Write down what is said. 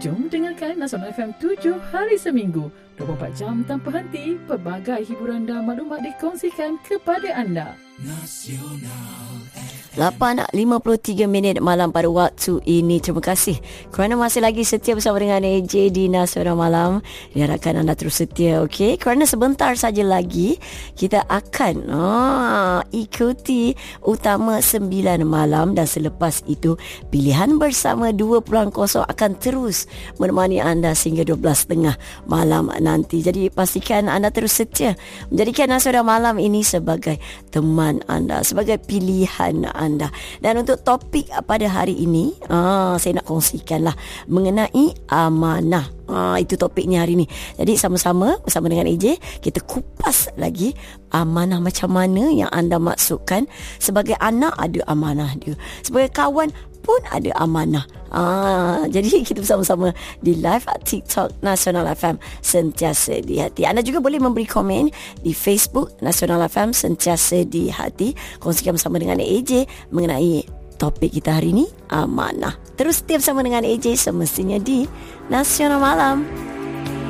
Jom dengarkan Nasional FM 7 hari seminggu, 24 jam tanpa henti, pelbagai hiburan dan maklumat dikongsikan kepada anda. Nasional 8.53 malam pada waktu ini. Terima kasih kerana masih lagi setia bersama dengan AJ di Nasional Malam. Diharapkan anda terus setia, okey? Kerana sebentar saja lagi kita akan ikuti Utama 9 malam, dan selepas itu Pilihan Bersama 2.0 akan terus menemani anda sehingga 12.30 malam nanti. Jadi pastikan anda terus setia menjadikan Nasional Malam ini sebagai teman anda, sebagai pilihan anda. Dan untuk topik pada hari ini, saya nak kongsikanlah mengenai amanah. Itu topiknya hari ini. Jadi sama-sama bersama dengan AJ, kita kupas lagi amanah macam mana yang anda maksudkan. Sebagai anak ada amanah dia, sebagai kawan pun ada amanah. Jadi kita bersama-sama di live TikTok Nasional FM Sentiasa di Hati. Anda juga boleh memberi komen di Facebook Nasional FM Sentiasa di Hati. Kongsikan bersama dengan AJ mengenai topik kita hari ini, amanah. Terus setia bersama dengan AJ semestinya di Nasional Malam.